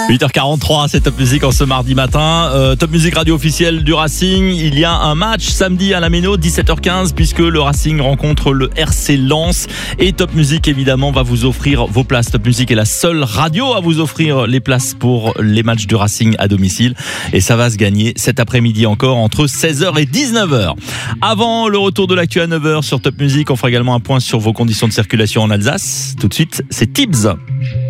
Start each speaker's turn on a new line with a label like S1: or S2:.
S1: 8h43, c'est Top Music en ce mardi matin. Top Music radio officielle du Racing. Il y a un match samedi à la Méno, 17h15, puisque le Racing rencontre le RC Lens. Et Top Music, évidemment, va vous offrir vos places. Top Music est la seule radio à vous offrir les places pour les matchs du Racing à domicile. Et ça va se gagner cet après-midi encore entre 16h et 19h. Avant le retour de l'actu à 9h sur Top Music, on fera également un point sur vos conditions de circulation en Alsace. Tout de suite, c'est Tibbs.